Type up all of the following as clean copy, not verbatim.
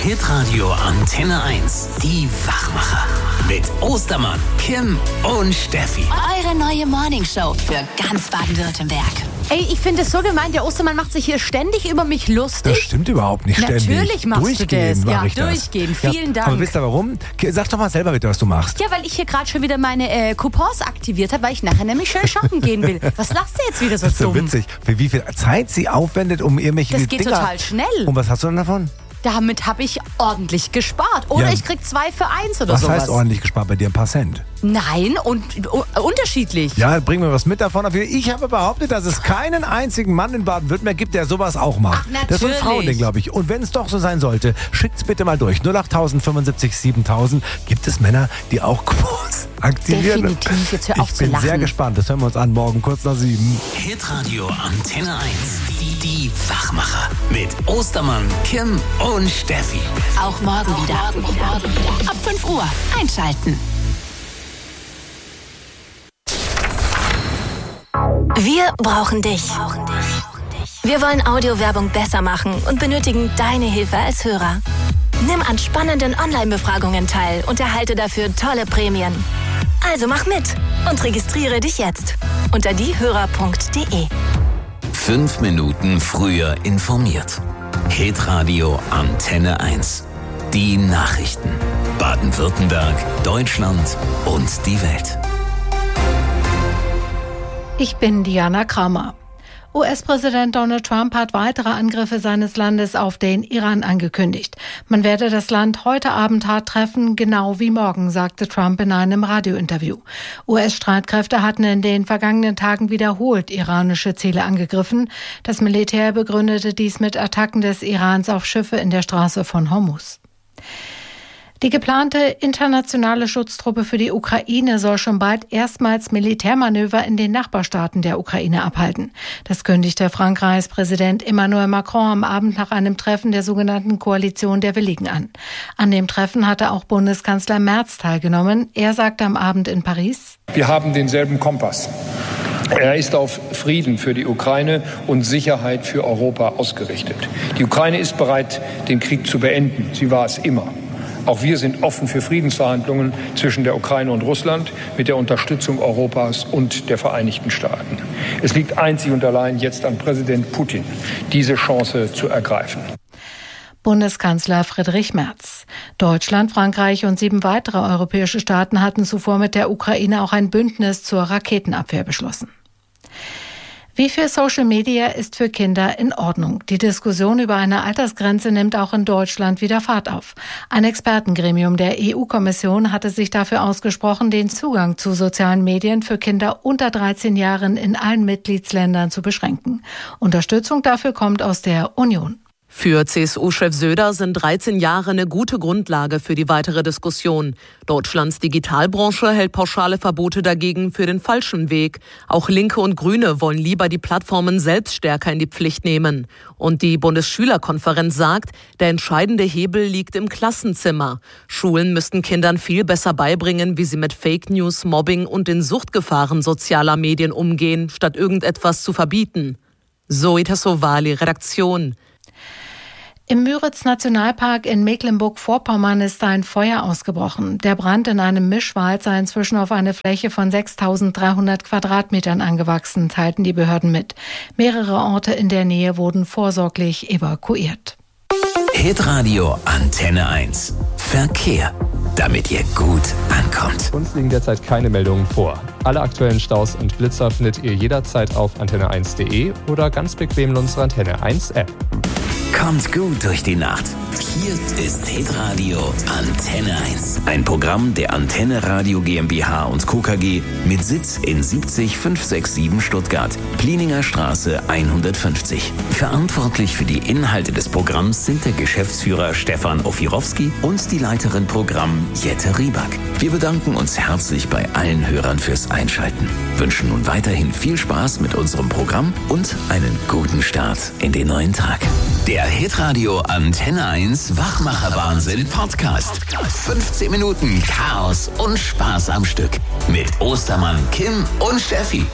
Hitradio Antenne 1. Die Wachmacher. Mit Ostermann, Kim und Steffi. Eure neue Morningshow für ganz Baden-Württemberg. Ey, ich finde es so gemein, der Ostermann macht sich hier ständig über mich lustig. Das stimmt überhaupt nicht ständig. Natürlich machst du das. Ja, ich das. durchgehen. Vielen Dank. Aber wisst ihr warum? Sag doch mal selber bitte, was du machst. Ja, weil ich hier gerade schon wieder meine Coupons aktiviert habe, weil ich nachher nämlich schön shoppen gehen will. Was lachst du jetzt wieder so dumm? Das ist so witzig. Wie viel Zeit sie aufwendet, um irgendwelche Das geht Dinger. total schnell. Und was hast du denn davon? Damit habe ich ordentlich gespart. Oder Ja. ich krieg 2 für 1 oder Was sowas. heißt ordentlich gespart bei dir? Ein paar Cent? Nein, und unterschiedlich. Ja, bring mir was mit davon. Ich habe behauptet, dass es keinen einzigen Mann in Baden-Württemberg gibt, der sowas auch macht. Ach, das ist so ein natürlich. Frauending, glaube ich. Und wenn es doch so sein sollte, schickt's bitte mal durch. 08000 75 7000. Gibt es Männer, die auch Coupons aktivieren? Definitiv. Jetzt hör auf Ich zu bin lachen. sehr gespannt. Das hören wir uns an morgen kurz nach 7. Hitradio Antenne 1. Die Wachmacher. Mit Ostermann, Kim und Steffi. Auch morgen wieder. Ab 5 Uhr einschalten. Wir brauchen dich. Wir wollen Audiowerbung besser machen und benötigen deine Hilfe als Hörer. Nimm an spannenden Online-Befragungen teil und erhalte dafür tolle Prämien. Also mach mit und registriere dich jetzt unter diehörer.de. 5 Minuten früher informiert. Hitradio Antenne 1. Die Nachrichten. Baden-Württemberg, Deutschland und die Welt. Ich bin Diana Kramer. US-Präsident Donald Trump hat weitere Angriffe seines Landes auf den Iran angekündigt. Man werde das Land heute Abend hart treffen, genau wie morgen, sagte Trump in einem Radiointerview. US-Streitkräfte hatten in den vergangenen Tagen wiederholt iranische Ziele angegriffen. Das Militär begründete dies mit Attacken des Irans auf Schiffe in der Straße von Hormuz. Die geplante internationale Schutztruppe für die Ukraine soll schon bald erstmals Militärmanöver in den Nachbarstaaten der Ukraine abhalten. Das kündigte Frankreichs Präsident Emmanuel Macron am Abend nach einem Treffen der sogenannten Koalition der Willigen an. An dem Treffen hatte auch Bundeskanzler Merz teilgenommen. Er sagte am Abend in Paris: Wir haben denselben Kompass. Er ist auf Frieden für die Ukraine und Sicherheit für Europa ausgerichtet. Die Ukraine ist bereit, den Krieg zu beenden. Sie war es immer. Auch wir sind offen für Friedensverhandlungen zwischen der Ukraine und Russland mit der Unterstützung Europas und der Vereinigten Staaten. Es liegt einzig und allein jetzt an Präsident Putin, diese Chance zu ergreifen. Bundeskanzler Friedrich Merz. Deutschland, Frankreich und 7 weitere europäische Staaten hatten zuvor mit der Ukraine auch ein Bündnis zur Raketenabwehr beschlossen. Wie viel Social Media ist für Kinder in Ordnung? Die Diskussion über eine Altersgrenze nimmt auch in Deutschland wieder Fahrt auf. Ein Expertengremium der EU-Kommission hatte sich dafür ausgesprochen, den Zugang zu sozialen Medien für Kinder unter 13 Jahren in allen Mitgliedsländern zu beschränken. Unterstützung dafür kommt aus der Union. Für CSU-Chef Söder sind 13 Jahre eine gute Grundlage für die weitere Diskussion. Deutschlands Digitalbranche hält pauschale Verbote dagegen für den falschen Weg. Auch Linke und Grüne wollen lieber die Plattformen selbst stärker in die Pflicht nehmen. Und die Bundesschülerkonferenz sagt, der entscheidende Hebel liegt im Klassenzimmer. Schulen müssten Kindern viel besser beibringen, wie sie mit Fake News, Mobbing und den Suchtgefahren sozialer Medien umgehen, statt irgendetwas zu verbieten. Zoe Tassovali, Redaktion. Im Müritz-Nationalpark in Mecklenburg-Vorpommern ist ein Feuer ausgebrochen. Der Brand in einem Mischwald sei inzwischen auf eine Fläche von 6.300 Quadratmetern angewachsen, teilten die Behörden mit. Mehrere Orte in der Nähe wurden vorsorglich evakuiert. Hitradio Antenne 1. Verkehr. Damit ihr gut ankommt. Uns liegen derzeit keine Meldungen vor. Alle aktuellen Staus und Blitzer findet ihr jederzeit auf antenne1.de oder ganz bequem in unserer Antenne 1 App. Kommt gut durch die Nacht. Hier ist Hitradio Antenne 1. Ein Programm der Antenne Radio GmbH und Co. KG mit Sitz in 70567 Stuttgart, Plininger Straße 150. Verantwortlich für die Inhalte des Programms sind der Geschäftsführer Stefan Ofirowski und die Leiterin Programm Jette Rieback. Wir bedanken uns herzlich bei allen Hörern fürs Einschalten, wünschen nun weiterhin viel Spaß mit unserem Programm und einen guten Start in den neuen Tag. Der Hitradio Antenne 1 Wachmacher-Wahnsinn Podcast. 15 Minuten Chaos und Spaß am Stück. Mit Ostermann, Kim und Steffi.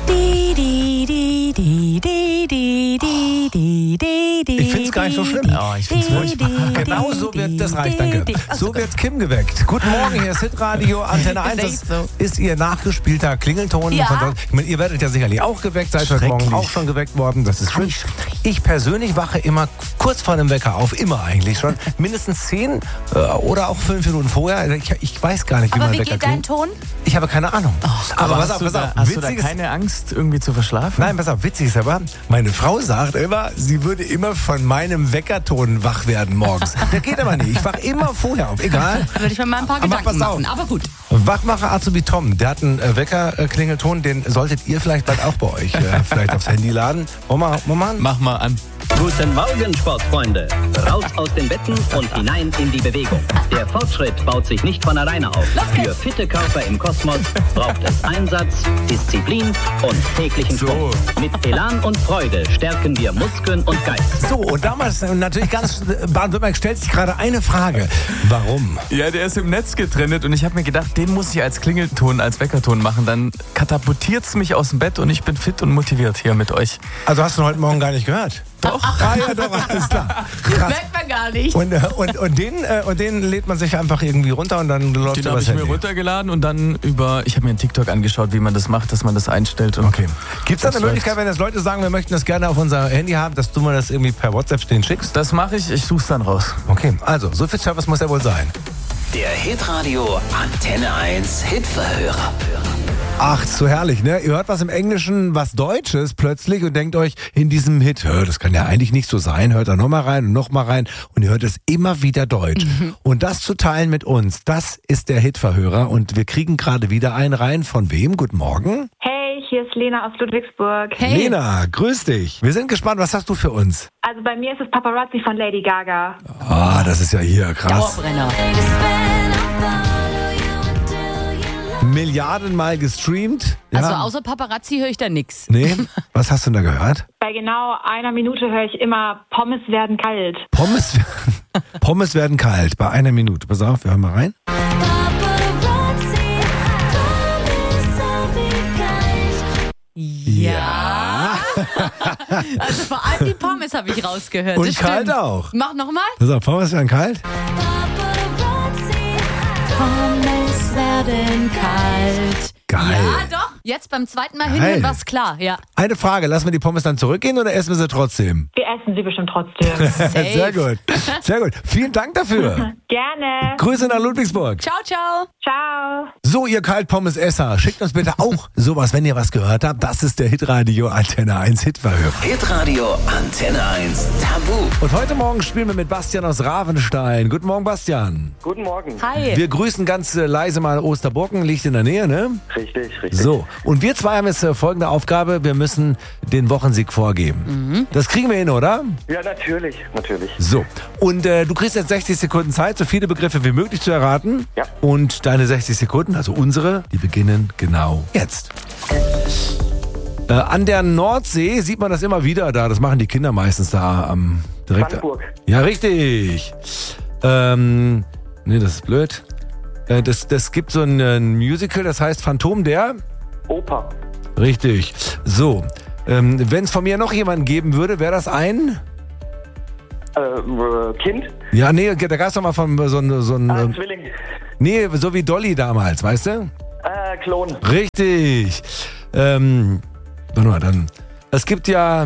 Ich find's gar nicht so schlimm. Oh, ich find's furchtbar. Genau so wird, das reicht, danke. So wird Kim geweckt. Guten Morgen, hier ist Hitradio Antenne 1. Das ist ihr nachgespielter Klingelton. Ja. Ich meine, ihr werdet ja sicherlich auch geweckt, seid heute Morgen auch schon geweckt worden. Das ist schön. Ich persönlich wache immer kurz vor dem Wecker auf, immer eigentlich schon. Mindestens 10 oder auch 5 Minuten vorher. Ich weiß gar nicht, wie mein Wecker klingt. Wie geht dein Ton? Ich habe keine Ahnung. Aber pass auf. Hast du da keine Angst, irgendwie zu verschlafen? Nein, pass auf, witzig ist aber, meine Frau sagt immer, sie würde immer von meinem Weckerton wach werden morgens. Der geht aber nicht. Ich wache immer vorher auf, egal. Da würde ich mir mal ein paar Gedanken machen, aber gut. Wachmacher Azubi Tom, der hat einen Weckerklingelton, den solltet ihr vielleicht bald auch bei euch vielleicht aufs Handy laden. Moment. Mach mal an. Guten Morgen, Sportfreunde. Raus aus den Betten und hinein in die Bewegung. Der Fortschritt baut sich nicht von alleine auf. Für fitte Körper im Kosmos braucht es Einsatz, Disziplin und täglichen Schwung. Mit Elan und Freude stärken wir Muskeln und Geist. So, und damals natürlich ganz Baden-Württemberg stellt sich gerade eine Frage. Warum? Ja, der ist im Netz getrennt und ich habe mir gedacht, den muss ich als Klingelton, als Weckerton machen. Dann katapultiert's mich aus dem Bett und ich bin fit und motiviert hier mit euch. Also hast du heute Morgen gar nicht gehört? Doch. Ja, doch, alles klar. Das merkt man gar nicht. Und den lädt man sich einfach irgendwie runter und dann läuft Den habe ich mir runtergeladen und dann ich habe mir einen TikTok angeschaut, wie man das macht, dass man das einstellt. Und okay. Gibt es da eine Möglichkeit, wenn jetzt Leute sagen, wir möchten das gerne auf unser Handy haben, dass du mir das irgendwie per WhatsApp denen schickst? Das mache ich suche es dann raus. Okay, also so viel Service muss ja wohl sein. Der Hitradio Antenne 1 Hitverhörer. Ach, so herrlich, ne? Ihr hört was im Englischen, was Deutsches plötzlich und denkt euch in diesem Hit, das kann ja eigentlich nicht so sein, hört da nochmal rein und nochmal rein und ihr hört es immer wieder Deutsch. Und das zu teilen mit uns, das ist der Hitverhörer und wir kriegen gerade wieder einen rein. Von wem? Guten Morgen. Hey, hier ist Lena aus Ludwigsburg. Hey. Lena, grüß dich. Wir sind gespannt, was hast du für uns? Also bei mir ist es Paparazzi von Lady Gaga. Ah, das ist ja hier krass. Dauerbrenner. Milliardenmal gestreamt. Ja. Also außer Paparazzi höre ich da nix. Nee, was hast du denn da gehört? Bei genau einer Minute höre ich immer, Pommes werden kalt. Pommes werden kalt bei einer Minute. Pass auf, wir hören mal rein. Ja. Also vor allem die Pommes habe ich rausgehört. Und das kalt stimmt. auch. Mach nochmal. Pass auf, Pommes werden kalt. Pommes werden kalt. Geil. Ja, doch. Jetzt beim zweiten Mal hinhören war's klar, ja. Eine Frage, lassen wir die Pommes dann zurückgehen oder essen wir sie trotzdem? Wir essen sie bestimmt trotzdem. Sehr gut. Sehr gut. Vielen Dank dafür. Gerne. Grüße nach Ludwigsburg. Ciao, ciao. Ciao. So, ihr Kaltpommes-Esser, schickt uns bitte auch sowas, wenn ihr was gehört habt. Das ist der Hitradio Antenne 1 Hitverhörer. Hitradio Antenne 1 Tabu. Und heute Morgen spielen wir mit Bastian aus Ravenstein. Guten Morgen, Bastian. Guten Morgen. Hi. Wir grüßen ganz leise mal Osterburken, liegt in der Nähe, ne? Richtig. So, und wir zwei haben jetzt folgende Aufgabe. Wir müssen den Wochensieg vorgeben. Das kriegen wir hin, oder? Ja, natürlich. So, und du kriegst jetzt 60 Sekunden Zeit, so viele Begriffe wie möglich zu erraten. Ja. Und deine 60 Sekunden, also unsere, die beginnen genau jetzt. An der Nordsee sieht man das immer wieder da. Das machen die Kinder meistens da am direkt. Brandenburg. Ja, richtig. Nee, das ist blöd. Das gibt so ein Musical, das heißt Phantom der Oper. Richtig. So, wenn es von mir noch jemanden geben würde, wäre das ein? Kind? Ja, nee, da gab es doch mal von so ein Zwilling. Nee, so wie Dolly damals, weißt du? Klon. Richtig. Warte mal, dann. Es gibt ja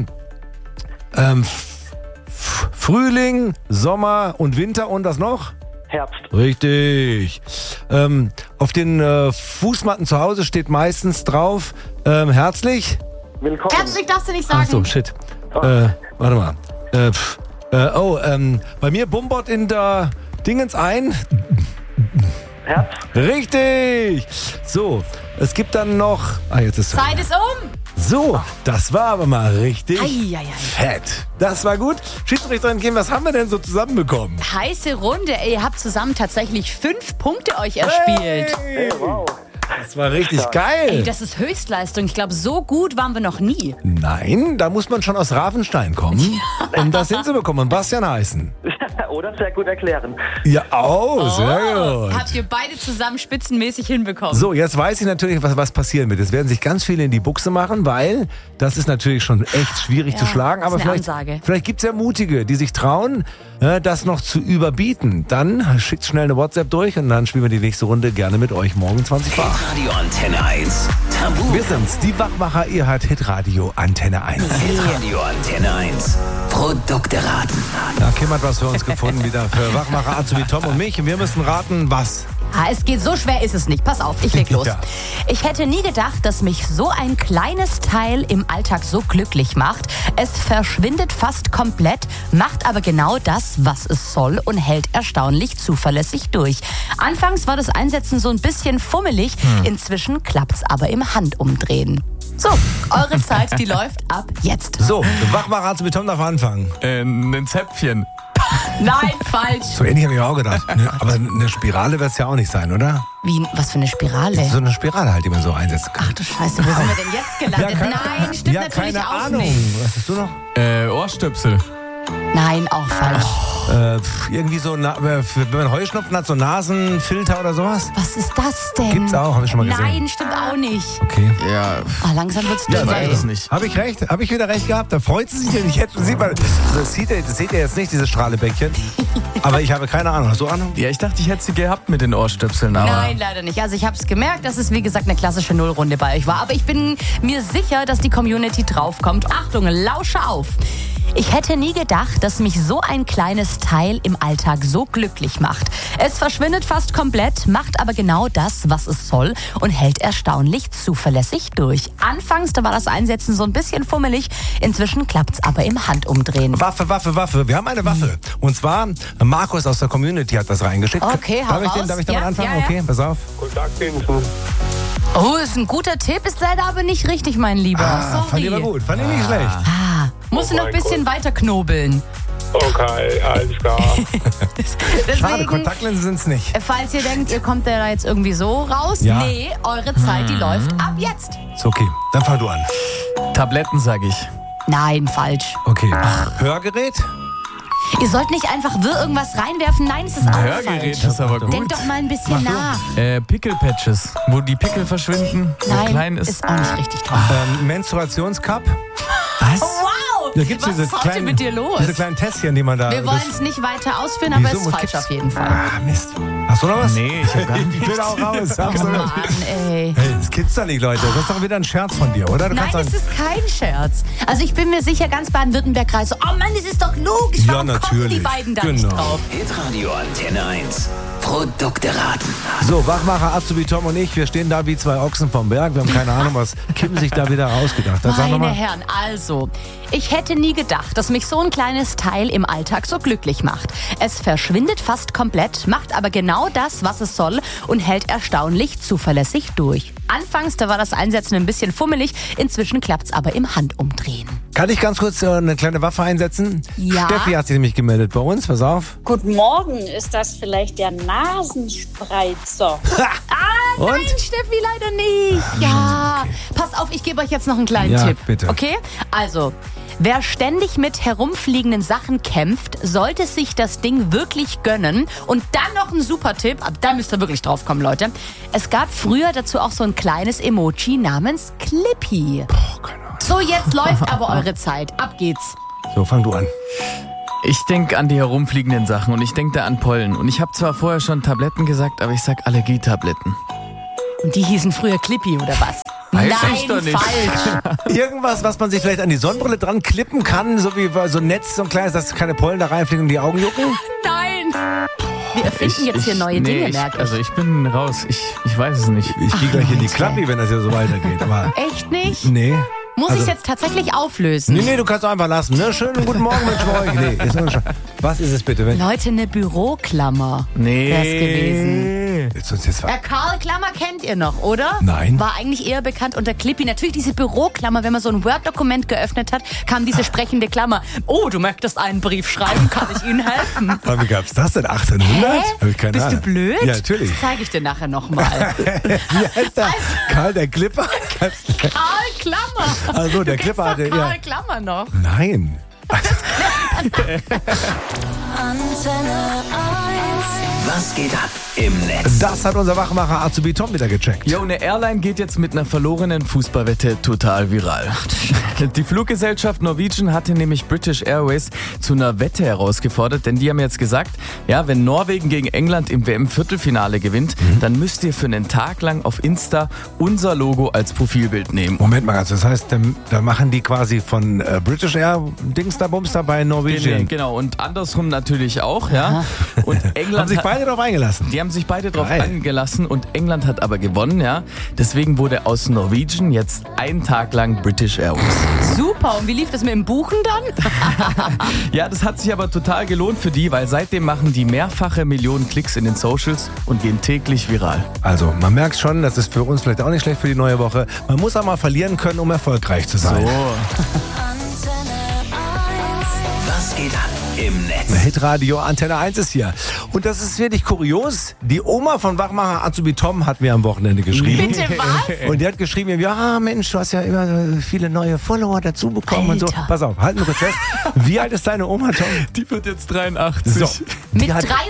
Frühling, Sommer und Winter und das noch? Herbst. Richtig. Auf den Fußmatten zu Hause steht meistens drauf, herzlich. Willkommen. Herzlich darfst du nicht sagen. Ach so, shit. Warte mal. Bei mir bumbert in der Dingens ein. Herbst. Richtig. So, es gibt dann noch... jetzt ist Zeit ist um. So, das war aber mal richtig Ei. fett. Das war gut. Schiedsrichterin Kim, was haben wir denn so zusammenbekommen? Heiße Runde. Ihr habt zusammen tatsächlich 5 Punkte euch erspielt. Hey. Wow. Das war richtig geil. Ey, das ist Höchstleistung. Ich glaube, so gut waren wir noch nie. Nein, da muss man schon aus Ravenstein kommen, um das hinzubekommen und Bastian heißen. Oder sehr gut erklären. Ja, sehr gut. Habt ihr beide zusammen spitzenmäßig hinbekommen. So, jetzt weiß ich natürlich, was passieren wird. Es werden sich ganz viele in die Buchse machen, weil das ist natürlich schon echt schwierig zu schlagen. Aber ist eine Ansage. vielleicht gibt es ja Mutige, die sich trauen, das noch zu überbieten. Dann schickt schnell eine WhatsApp durch und dann spielen wir die nächste Runde gerne mit euch morgen 20 Uhr. Radio Antenne 1. Tabu. Wir sind's, die Wachmacher, ihr hört Hitradio Antenne 1. Hitradio Antenne 1. Produkte raten. Ja, Kim hat was für uns gefunden, wieder für Wachmacher Azubi Tom und mich. Und wir müssen raten, was? Es geht, so schwer ist es nicht. Pass auf, ich leg los. Ja. Ich hätte nie gedacht, dass mich so ein kleines Teil im Alltag so glücklich macht. Es verschwindet fast komplett, macht aber genau das, was es soll und hält erstaunlich zuverlässig durch. Anfangs war das Einsetzen so ein bisschen fummelig, inzwischen klappt's aber im Handumdrehen. So, eure Zeit, die läuft ab jetzt. So, Wachmacher Azubi Tom darf anfangen. Ein Zäpfchen. Nein, falsch. So ähnlich habe ich auch gedacht. Aber eine Spirale wird es ja auch nicht sein, oder? Wie, was für eine Spirale? So eine Spirale halt, die man so einsetzen kann. Ach du Scheiße, wo sind wir denn jetzt gelandet? Nein, stimmt natürlich keine auch Ahnung. nicht. Was hast du noch? Ohrstöpsel. Nein, auch falsch. Irgendwie so, wenn man Heuschnupfen hat, so Nasenfilter oder sowas? Was ist das denn? Gibt's auch, habe ich schon mal gesehen. Nein, stimmt auch nicht. Okay. Ja. Langsam wird's Ich dünn. weiß es nicht. Habe ich recht? Habe ich wieder recht gehabt? Da freut sie sich denn nicht. Jetzt sieht man, das seht ihr jetzt nicht, dieses Strahlebäckchen. Aber ich habe keine Ahnung. Hast du Ahnung? Ja, ich dachte, ich hätte sie gehabt mit den Ohrstöpseln, aber... Nein, leider nicht. Also ich habe es gemerkt, dass es wie gesagt eine klassische Nullrunde bei euch war. Aber ich bin mir sicher, dass die Community draufkommt. Achtung, lausche auf. Ich hätte nie gedacht, dass mich so ein kleines Teil im Alltag so glücklich macht. Es verschwindet fast komplett, macht aber genau das, was es soll und hält erstaunlich zuverlässig durch. Anfangs, da war das Einsetzen so ein bisschen fummelig, inzwischen klappt's aber im Handumdrehen. Waffe. Wir haben eine Waffe. Und zwar, Markus aus der Community hat das reingeschickt. Okay, hau raus. Darf ich damit Ja, anfangen? ja, ja. Okay, pass auf. Kontaktlinsen. Oh, ist ein guter Tipp, ist leider aber nicht richtig, mein Lieber. Sorry. Fand ich aber gut. Fand ich nicht schlecht. Musst du noch ein bisschen weiter knobeln. Okay, alles klar. Deswegen, Schade, Kontaktlinsen sind es nicht. falls ihr denkt, ihr kommt da jetzt irgendwie so raus, Ja. nee, eure Zeit, die läuft ab jetzt. Ist okay. Dann fang du an. Tabletten, sag ich. Nein, falsch. Okay. Hörgerät? Ihr sollt nicht einfach irgendwas reinwerfen. Nein, es ist auch Hörgerät falsch. ist aber gut. Denkt doch mal ein bisschen nach. Pickelpatches, wo die Pickel verschwinden, wo Nein, klein ist. ist auch nicht richtig toll. Menstruationscup? Was? Oh, wow! Da gibt's Was diese ist heute kleinen, mit dir los? Diese kleinen Tässchen, die man da... Wir wollen es nicht weiter ausführen, aber es ist falsch gibt's- auf jeden Fall. Ah, Mist. Hast du noch was? Nee, ich hab gar Ich nichts. bin auch raus. Absolut. Mann, ey. Hey, das gibt's doch nicht, Leute. Das ist doch wieder ein Scherz von dir, oder? Du Nein, kannst es ist kein Scherz. Also ich bin mir sicher, ganz Baden-Württemberg-Kreis so, oh Mann, das ist doch logisch. Ja, Warum kommen die natürlich. beiden da Genau. nicht drauf? Hitradio Antenne 1. Produkte raten. So, Wachmacher, Azubi Tom und ich, wir stehen da wie zwei Ochsen vom Berg. Wir haben keine Ahnung, was Kim sich da wieder rausgedacht hat. Sag Meine nochmal. Herren, also, ich hätte nie gedacht, dass mich so ein kleines Teil im Alltag so glücklich macht. Es verschwindet fast komplett, macht aber genau das, was es soll und hält erstaunlich zuverlässig durch. Anfangs, da war das Einsetzen ein bisschen fummelig, inzwischen klappt's aber im Handumdrehen. Kann ich ganz kurz eine kleine Waffe einsetzen? Ja. Steffi hat sich nämlich gemeldet bei uns. Pass auf. Guten Morgen, ist das vielleicht der Nasenspreizer? Und? Nein, Steffi, leider nicht. Ja, pass auf, ich gebe euch jetzt noch einen kleinen Ja, Tipp. bitte. Okay? Also, wer ständig mit herumfliegenden Sachen kämpft, sollte sich das Ding wirklich gönnen. Und dann noch ein super Tipp, aber da müsst ihr wirklich drauf kommen, Leute. Es gab früher dazu auch so ein kleines Emoji namens Clippy. So, jetzt läuft aber eure Zeit. Ab geht's. So, fang du an. Ich denke an die herumfliegenden Sachen und ich denke da an Pollen. Und ich habe zwar vorher schon Tabletten gesagt, aber ich sag Allergietabletten. Und die hießen früher Clippy, oder was? Weiß Nein, ich doch nicht. falsch. Irgendwas, was man sich vielleicht an die Sonnenbrille dran klippen kann, so wie so ein Netz, so ein kleines, dass keine Pollen da reinfliegen und die Augen jucken? Nein. Wir erfinden jetzt hier neue Dinge, merke ich. Also ich bin raus. Ich weiß es nicht. Ich gehe gleich in die Klappi, wenn das hier so weitergeht. Aber Echt nicht? nee. Muss Also- ich jetzt tatsächlich auflösen? Nee, du kannst doch einfach lassen. Ne? Schönen guten Morgen mit euch. Nee, ist nur ein was ist es bitte? Wenn Leute, eine Büroklammer Nee. wär's gewesen. Willst du uns jetzt Karl Klammer kennt ihr noch, oder? Nein. War eigentlich eher bekannt unter Clippy. Natürlich diese Büroklammer, wenn man so ein Word-Dokument geöffnet hat, kam diese sprechende Klammer. Oh, du möchtest einen Brief schreiben, kann ich Ihnen helfen? Aber wie gab's das denn? 1800? Hab ich keine Bist Ahnung. du blöd? Ja, natürlich. Das zeige ich dir nachher nochmal. Wie heißt der? Karl der Clipper? Karl Klammer. Also der Du Clipper kennst hatte... doch Karl Klammer noch. Nein. Antenne 1. Was geht ab im Netz? Das hat unser Wachmacher Azubi Tom wieder gecheckt. Jo, eine Airline geht jetzt mit einer verlorenen Fußballwette total viral. Die Fluggesellschaft Norwegian hatte nämlich British Airways zu einer Wette herausgefordert, denn die haben jetzt gesagt, ja, wenn Norwegen gegen England im WM-Viertelfinale gewinnt, dann müsst ihr für einen Tag lang auf Insta unser Logo als Profilbild nehmen. Moment mal, also das heißt, da machen die quasi von British Air Dings da Bums bei Norwegian. Genau, und andersrum natürlich auch, ja. Und England haben sich beide darauf eingelassen. Die haben sich beide darauf eingelassen und England hat aber gewonnen, ja. Deswegen wurde aus Norwegian jetzt einen Tag lang British Airways. Super, und wie lief das mit dem Buchen dann? Ja, das hat sich aber total gelohnt für die, weil seitdem machen die mehrfache Millionen Klicks in den Socials und gehen täglich viral. Also, man merkt schon, das ist für uns vielleicht auch nicht schlecht für die neue Woche. Man muss auch mal verlieren können, um erfolgreich zu sein. So. Was geht ab im Netz? Hitradio Antenne 1 ist hier. Und das ist wirklich kurios. Die Oma von Wachmacher Azubi Tom hat mir am Wochenende geschrieben. Bitte was? Und die hat geschrieben, ja Mensch, du hast ja immer viele neue Follower dazu bekommen und so. Pass auf, halten wir kurz fest. Wie alt ist deine Oma, Tom? Die wird jetzt 83. So. Mit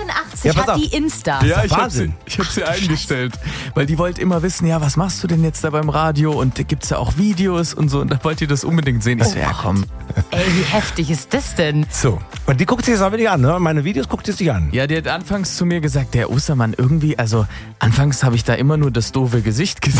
83 hat die Insta. Ja, ich hab sie eingestellt. Weil die wollte immer wissen, ja, was machst du denn jetzt da beim Radio? Und da gibt's ja auch Videos und so. Und da wollte die das unbedingt sehen. Ich so, ja komm. Ey, wie heftig ist das denn? So, und die guckt sich das auch wirklich an, ne? Meine Videos guckt sie sich an. Ja, die hat anfangs zu mir gesagt, der Ostermann irgendwie, also anfangs habe ich da immer nur das doofe Gesicht gesehen.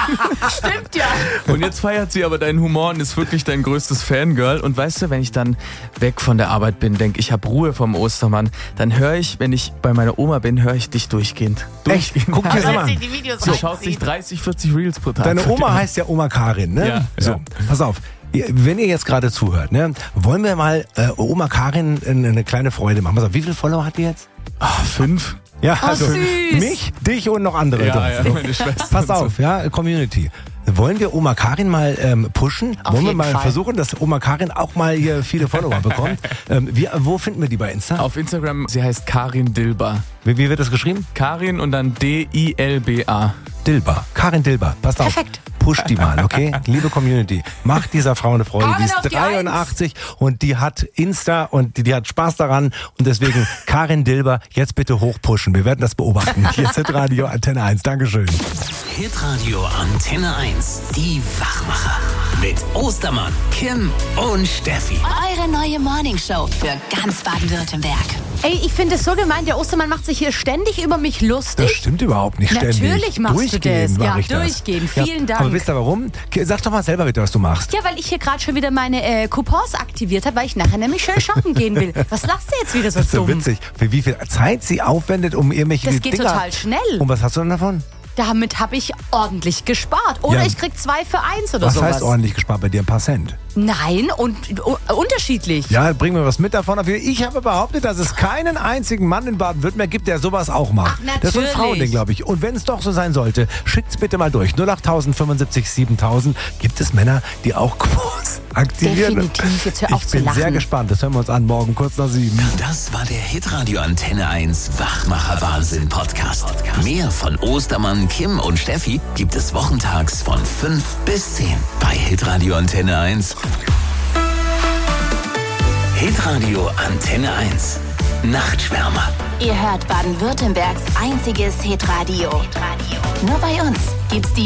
Stimmt ja. Und jetzt feiert sie aber deinen Humor und ist wirklich dein größtes Fangirl. Und weißt du, wenn ich dann weg von der Arbeit bin, denke ich habe Ruhe vom Ostermann, dann höre ich, wenn ich bei meiner Oma bin, höre ich dich durchgehend. Echt? Guck dir das mal an. Du schaust dich 30, 40 Reels pro Tag. Deine Oma heißt ja Oma Karin, ne? Ja. So, pass auf. Wenn ihr jetzt gerade zuhört, ne, wollen wir mal Oma Karin eine kleine Freude machen. Pass auf, wie viele Follower hat die jetzt? 5. Ja, also süß. mich, dich und noch andere. Ja, meine Schwester. Pass auf, ja, Community. Wollen wir Oma Karin mal pushen? Auf Wollen wir jeden mal Fall. versuchen, dass Oma Karin auch mal hier viele Follower bekommt? Wo finden wir die bei Insta? Auf Instagram, sie heißt Karin Dilba. Wie wird das geschrieben? Karin und dann D-I-L-B-A. Dilba. Karin Dilba. Passt auf. Perfekt. Push die mal, okay? Liebe Community, macht dieser Frau eine Freude. Karin Die auf ist die 83 und die hat Insta und die hat Spaß daran. Und deswegen, Karin Dilber, jetzt bitte hochpushen. Wir werden das beobachten. Hier ist Hitradio Antenne 1. Dankeschön. Hitradio Antenne 1. Die Wachmacher. Mit Ostermann, Kim und Steffi. Eure neue Morningshow für ganz Baden-Württemberg. Ey, ich finde es so gemein, der Ostermann macht sich hier ständig über mich lustig. Das stimmt überhaupt nicht ständig. Natürlich machst Durchgehend du das. mach Ja, ich das. durchgehend. Vielen Dank. Aber wisst ihr warum? Sag doch mal selber bitte, was du machst. Ja, weil ich hier gerade schon wieder meine Coupons aktiviert habe, weil ich nachher nämlich schön shoppen gehen will. Was lachst du jetzt wieder so Das ist so dumm? witzig. Für wie viel Zeit sie aufwendet, um irgendwelche Das geht Dinger... total schnell. Und was hast du denn davon? Damit habe ich ordentlich gespart. Oder Ja. ich krieg 2 für 1 oder Was sowas. heißt ordentlich gespart bei dir? Ein paar Cent. Nein, und unterschiedlich. Ja, bring mir was mit davon. Ich habe behauptet, dass es keinen einzigen Mann in Baden-Württemberg gibt, der sowas auch macht. Ach, Das ist so ein natürlich. Frauending, glaube ich. Und wenn es doch so sein sollte, schickt's bitte mal durch. 08000 75 7000. Gibt es Männer, die auch Coupons aktivieren? Definitiv. Jetzt hör auf Ich zu bin lachen. sehr gespannt. Das hören wir uns an morgen kurz nach 7. Das war der Hitradio Antenne 1 Wachmacher Wahnsinn Podcast. Mehr von Ostermann, Kim und Steffi gibt es wochentags von 5 bis 10 bei Hitradio Antenne 1. Hitradio Antenne 1. Nachtschwärmer. Ihr hört Baden-Württembergs einziges Hitradio. Nur bei uns gibt's die